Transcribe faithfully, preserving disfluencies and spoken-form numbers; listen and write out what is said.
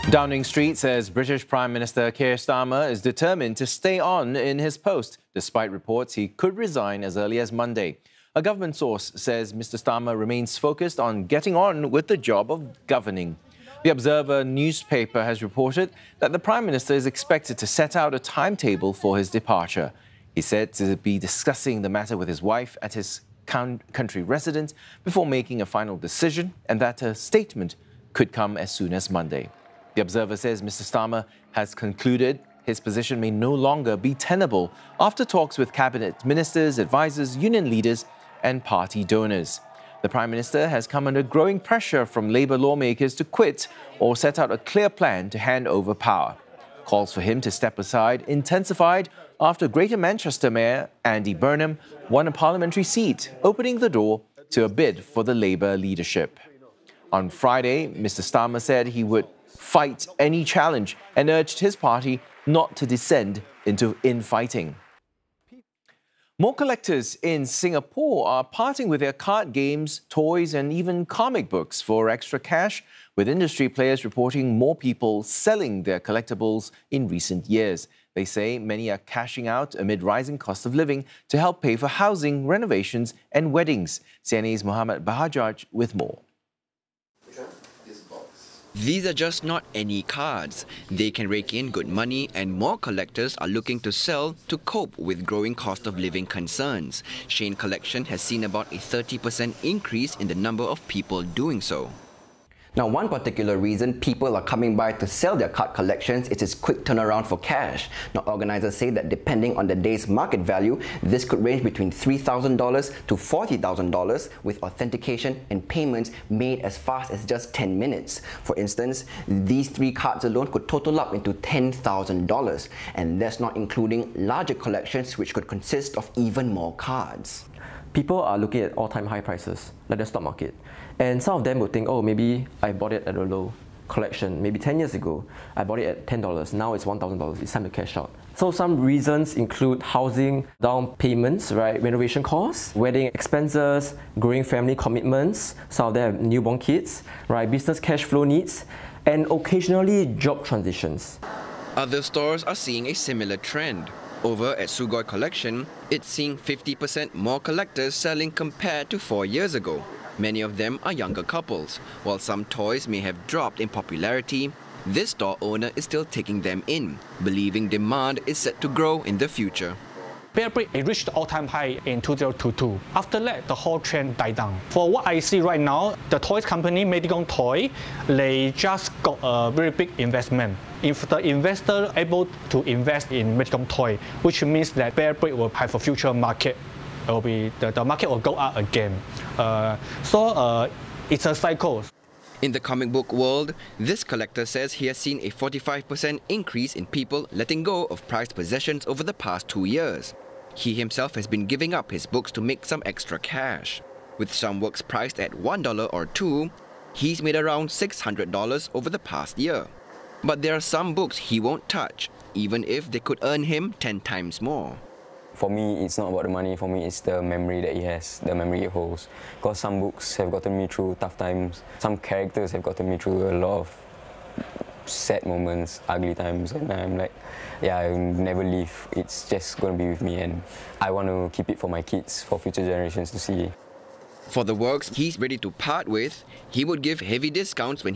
Downing Street says British Prime Minister Keir Starmer is determined to stay on in his post, despite reports he could resign as early as Monday. A government source says Mister Starmer remains focused on getting on with the job of governing. The Observer newspaper has reported that the Prime Minister is expected to set out a timetable for his departure. He's said to be discussing the matter with his wife at his country residence before making a final decision, and that a statement could come as soon as Monday. The Observer says Mister Starmer has concluded his position may no longer be tenable after talks with cabinet ministers, advisers, union leaders and party donors. The Prime Minister has come under growing pressure from Labour lawmakers to quit or set out a clear plan to hand over power. Calls for him to step aside intensified after Greater Manchester Mayor Andy Burnham won a parliamentary seat, opening the door to a bid for the Labour leadership. On Friday, Mister Starmer said he would fight any challenge and urged his party not to descend into infighting. More collectors in Singapore are parting with their card games, toys and even comic books for extra cash, with industry players reporting more people selling their collectibles in recent years. They say many are cashing out amid rising cost of living to help pay for housing, renovations and weddings. C N A's Muhammad Bahajaj with more. These are just not any cards. They can rake in good money, and more collectors are looking to sell to cope with growing cost of living concerns. Shane Collection has seen about a thirty percent increase in the number of people doing so. Now, one particular reason people are coming by to sell their card collections is its quick turnaround for cash. Now, organizers say that depending on the day's market value, this could range between three thousand dollars to forty thousand dollars, with authentication and payments made as fast as just ten minutes. For instance, these three cards alone could total up into ten thousand dollars, and that's not including larger collections which could consist of even more cards. People are looking at all-time high prices, like the stock market. And some of them would think, oh, maybe I bought it at a low collection. Maybe ten years ago, I bought it at ten dollars. Now it's one thousand dollars. It's time to cash out. So some reasons include housing, down payments, right, renovation costs, wedding expenses, growing family commitments. Some of them have newborn kids, right, business cash flow needs, and occasionally job transitions. Other stores are seeing a similar trend. Over at Sugoi Collection, it's seeing fifty percent more collectors selling compared to four years ago. Many of them are younger couples. While some toys may have dropped in popularity, this store owner is still taking them in, believing demand is set to grow in the future. Bearbrick it reached the all-time high in two thousand twenty-two. After that, the whole trend died down. For what I see right now, the toys company, Medicom Toy, they just got a very big investment. If the investor able to invest in Medicom Toy, which means that Bearbrick will have a future market. It will be the, the market will go up again. Uh, so uh, it's a cycle. In the comic book world, this collector says he has seen a forty-five percent increase in people letting go of prized possessions over the past two years. He himself has been giving up his books to make some extra cash. With some works priced at one dollar or two, he's made around six hundred dollars over the past year. But there are some books he won't touch, even if they could earn him ten times more. For me, it's not about the money. For me, it's the memory that he has, the memory it holds. Because some books have gotten me through tough times. Some characters have gotten me through a lot of sad moments, ugly times. And I'm like, yeah, I'll never leave. It's just going to be with me. And I want to keep it for my kids, for future generations to see. For the works he's ready to part with, he would give heavy discounts when he